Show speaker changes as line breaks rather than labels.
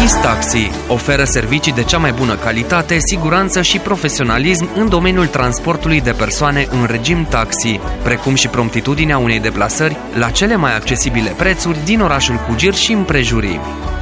Swiss Taxi oferă servicii de cea mai bună calitate, siguranță și profesionalism în domeniul transportului de persoane în regim taxi, precum și promptitudinea unei deplasări la cele mai accesibile prețuri din orașul Cugir și împrejurii.